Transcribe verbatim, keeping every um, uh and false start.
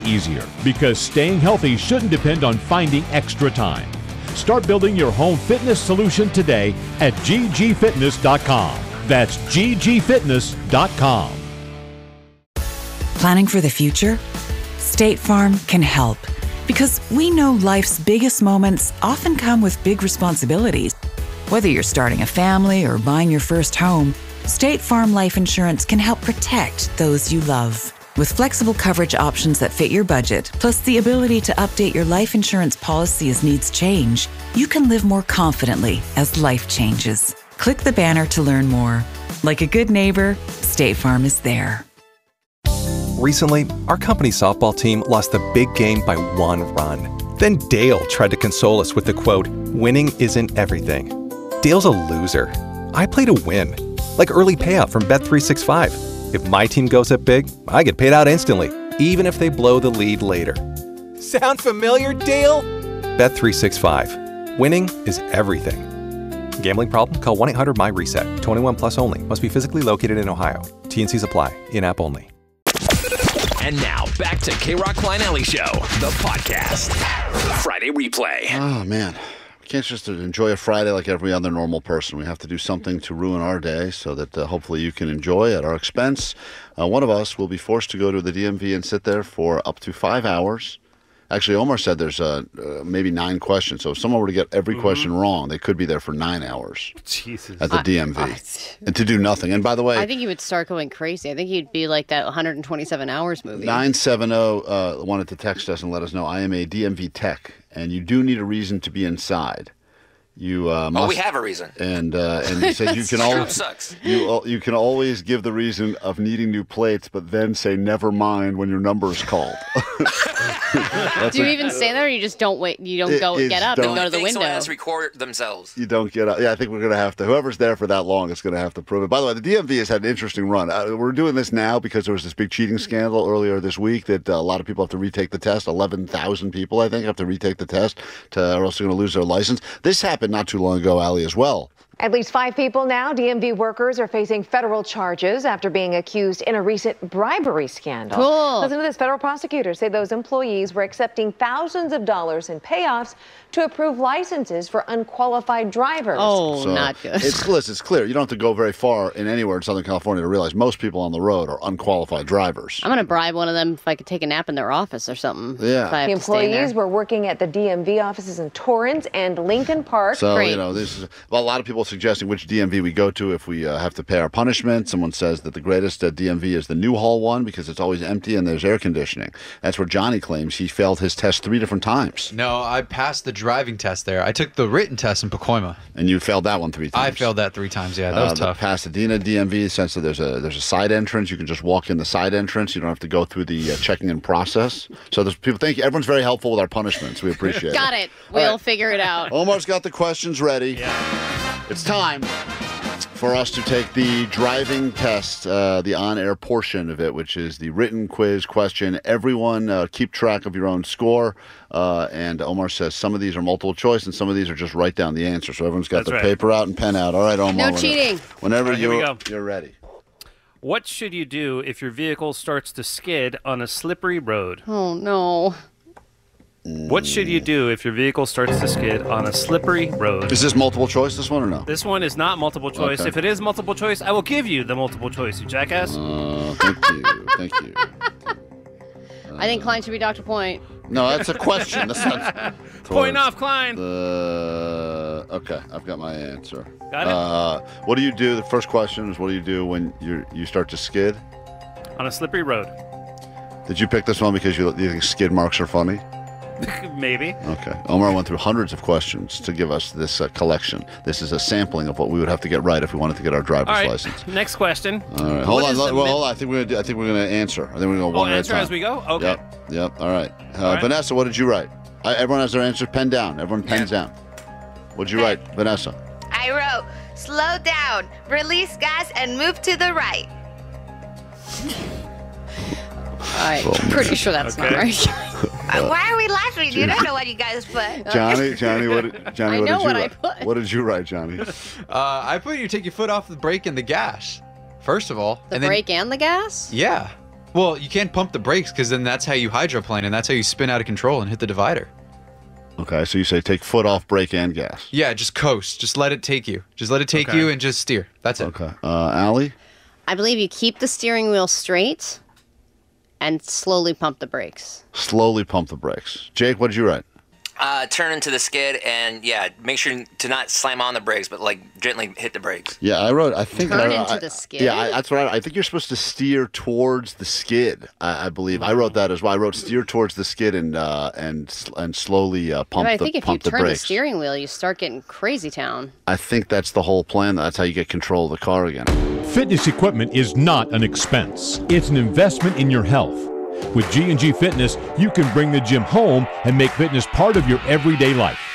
easier, because staying healthy shouldn't depend on finding extra time. Start building your home fitness solution today at G G fitness dot com. That's G G fitness dot com. Planning for the future? State Farm can help, because we know life's biggest moments often come with big responsibilities. Whether you're starting a family or buying your first home, State Farm Life Insurance can help protect those you love. With flexible coverage options that fit your budget, plus the ability to update your life insurance policy as needs change, you can live more confidently as life changes. Click the banner to learn more. Like a good neighbor, State Farm is there. Recently, our company softball team lost the big game by one run. Then Dale tried to console us with the quote, "Winning isn't everything." Dale's a loser. I play to win. Like early payout from Bet three sixty-five. If my team goes up big, I get paid out instantly, even if they blow the lead later. Sound familiar, Dale? Bet three sixty-five. Winning is everything. Gambling problem? Call one eight hundred M Y reset. twenty-one plus only. Must be physically located in Ohio. T and Cs apply. In-app only. And now, back to K-Rock Klein Alley Show, the podcast. Friday replay. Oh, man. We can't just enjoy a Friday like every other normal person. We have to do something to ruin our day so that uh, hopefully you can enjoy at our expense. Uh, one of us will be forced to go to the D M V and sit there for up to five hours. Actually, Omar said there's uh, uh, maybe nine questions. So if someone were to get every mm-hmm. question wrong, they could be there for nine hours Jesus. at the I, D M V I, and to do nothing. And by the way, I think you would start going crazy. I think you'd be like that one hundred twenty-seven hours movie. nine seven zero uh, wanted to text us and let us know I am a D M V tech, and you do need a reason to be inside. You uh, must, oh, we have a reason, and uh, and you said you can always sucks. you you can always give the reason of needing new plates, but then say never mind when your number is called. Do you a, even say that, or you just don't wait? You don't go get up and go to the window. Someone has to record themselves. You don't get up. Yeah, I think we're gonna have to. Whoever's there for that long is gonna have to prove it. By the way, the D M V has had an interesting run. Uh, we're doing this now because there was this big cheating scandal earlier this week that uh, a lot of people have to retake the test. Eleven thousand people, I think, have to retake the test, to, or else they're going to lose their license. This happened not too long ago, Allie, as well. At least five people now, D M V workers, are facing federal charges after being accused in a recent bribery scandal. Cool. Listen to this. Federal prosecutors say those employees were accepting thousands of dollars in payoffs to approve licenses for unqualified drivers. Oh, so not good. It's, listen, it's clear. You don't have to go very far in anywhere in Southern California to realize most people on the road are unqualified drivers. I'm going to bribe one of them if I could take a nap in their office or something. Yeah. The employees were working at the D M V offices in Torrance and Lincoln Park. So, Great. you know, this is well, a lot of people suggesting which D M V we go to if we uh, have to pay our punishment. Someone says that the greatest uh, D M V is the Newhall one because it's always empty and there's air conditioning. That's where Johnny claims he failed his test three different times. No, I passed the driving test there. I took the written test in Pacoima. And you failed that one three times. I failed that three times, yeah. That was uh, tough. The Pasadena D M V sense that there's a there's a side entrance. You can just walk in the side entrance. You don't have to go through the uh, checking in process. So there's people. Thank you. Everyone's very helpful with our punishments. We appreciate got it. it. We'll right. figure it out. Omar's got the questions ready. Yeah. It's time for us to take the driving test, uh, the on-air portion of it, which is the written quiz question. Everyone uh, keep track of your own score. Uh, and Omar says some of these are multiple choice and some of these are just write down the answer. So everyone's got That's their right. paper out and pen out. All right, Omar. No whenever, cheating. Whenever right, here we you're, go. you're ready. What should you do if your vehicle starts to skid on a slippery road? Oh, no. What should you do if your vehicle starts to skid on a slippery road? Is this multiple choice, this one, or no? This one is not multiple choice. Okay. If it is multiple choice, I will give you the multiple choice, you jackass. Uh, thank you. Thank you. Uh, I think Klein should be Doctor Point. No, that's a question. That's not... Point off, Klein. The... Okay, I've got my answer. Got it? Uh, what do you do? The first question is, what do you do when you you start to skid? On a slippery road. Did you pick this one because you, you think skid marks are funny? Maybe. Okay. Omar went through hundreds of questions to give us this uh, collection. This is a sampling of what we would have to get right if we wanted to get our driver's All right. license. Next question. All right. What Hold on. is Well, the hold min- on. I think we're gonna. Do, I think we're gonna answer. I think we're gonna go Oh, one at a answer time. as we go? Okay. Yep. Yep. All right. Uh, All right. Vanessa, what did you write? I, everyone has their answers penned down. Everyone pens down. What did you write, Vanessa? I wrote, slow down, release gas, and move to the right. I'm Oh, pretty sure that's Okay. not right. Uh, Why are we laughing? You don't know what you guys put. Johnny, Johnny, what did, Johnny, I what know did you what I write? put. What did you write, Johnny? Uh, I put you take your foot off the brake and the gas, first of all. The and then, brake and the gas? Yeah. Well, you can't pump the brakes because then that's how you hydroplane and that's how you spin out of control and hit the divider. Okay, so you say take foot off brake and gas. Yeah, just coast. Just let it take you. Just let it take Okay. you and just steer. That's it. Okay. Uh, Allie? I believe you keep the steering wheel straight and slowly pump the brakes. Slowly pump the brakes. Jake, what did you write? Uh, turn into the skid and, yeah, make sure to not slam on the brakes, but, like, gently hit the brakes. Yeah, I wrote, I think... Turn I, into I, the skid? Yeah, I, that's right. I think you're supposed to steer towards the skid, I, I believe. I wrote that as well. I wrote steer towards the skid and uh, and and slowly uh, pump But I the think if you pump the turn the brakes. steering wheel, you start getting crazy town. I think that's the whole plan. That's how you get control of the car again. Fitness equipment is not an expense. It's an investment in your health. With G and G Fitness, you can bring the gym home and make fitness part of your everyday life.